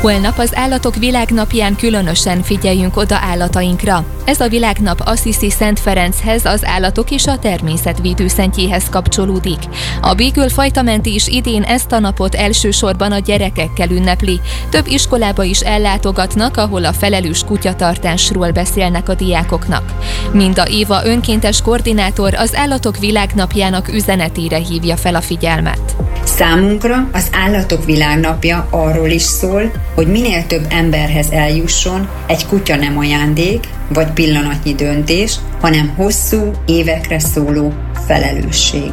Holnap az Állatok Világnapján különösen figyeljünk oda állatainkra. Ez a világnap Assisi Szent Ferenchez, az állatok és a természet védőszentjéhez kapcsolódik. A Beagle fajtamenti is idén ezt a napot elsősorban a gyerekekkel ünnepli. Több iskolába is ellátogatnak, ahol a felelős kutyatartásról beszélnek a diákoknak. Minda Éva önkéntes koordinátor az Állatok Világnapjának üzenetére hívja fel a figyelmet. Számunkra az Állatok Világnapja arról is szól, hogy minél több emberhez eljusson egy kutya nem ajándék, vagy pillanatnyi döntés, hanem hosszú évekre szóló felelősség.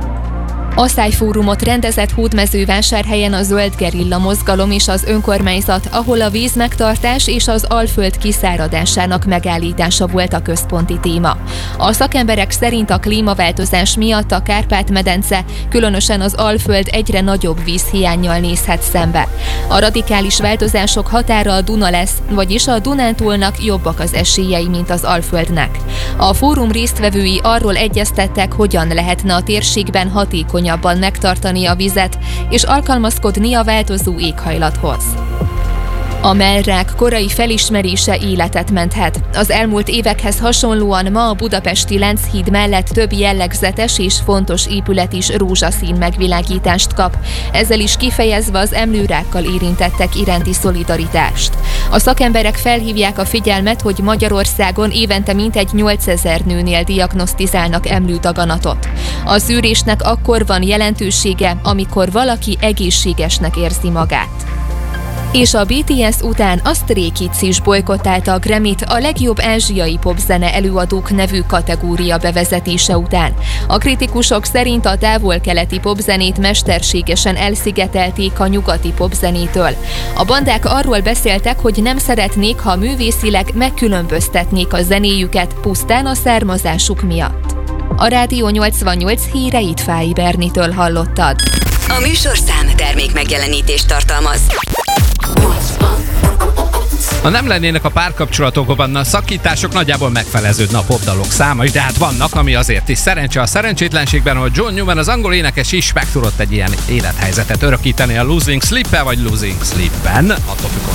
Asszályfórumot rendezett Hódmezővásárhelyen a Zöld Gerilla Mozgalom és az önkormányzat, ahol a vízmegtartás és az Alföld kiszáradásának megállítása volt a központi téma. A szakemberek szerint a klímaváltozás miatt a Kárpát-medence, különösen az Alföld egyre nagyobb vízhiánnyal nézhet szembe. A radikális változások határa a Duna lesz, vagyis a Dunántúlnak jobbak az esélyei, mint az Alföldnek. A fórum résztvevői arról egyeztettek, hogyan lehetne a térségben hatékonyabban megtartani a vizet és alkalmazkodni a változó éghajlathoz. A mellrák korai felismerése életet menthet. Az elmúlt évekhez hasonlóan ma a budapesti Lánchíd mellett több jellegzetes és fontos épület is rózsaszín megvilágítást kap, ezzel is kifejezve az emlőrákkal érintettek iránti szolidaritást. A szakemberek felhívják a figyelmet, hogy Magyarországon évente mintegy 8000 nőnél diagnosztizálnak emlődaganatot. A szűrésnek akkor van jelentősége, amikor valaki egészségesnek érzi magát. És a BTS után a Stray Kids is bojkottálta a Grammy-t a legjobb ázsiai popzene előadók nevű kategória bevezetése után. A kritikusok szerint a távol-keleti popzenét mesterségesen elszigetelték a nyugati popzenétől. A bandák arról beszéltek, hogy nem szeretnék, ha művészileg megkülönböztetnék a zenéjüket pusztán a származásuk miatt. A Rádió 88 híreit Fáy Bernitől hallottad. A műsorszám termék megjelenítést tartalmaz. Ha nem lennének a párkapcsolatokban a szakítások, nagyjából megfeleződne a popdalok száma is, de hát vannak, ami azért is szerencse a szerencsétlenségben, hogy John Newman, az angol énekes is meg tudott egy ilyen élethelyzetet örökíteni a Losing Sleep-el vagy Losing Sleep-ben, attól függ,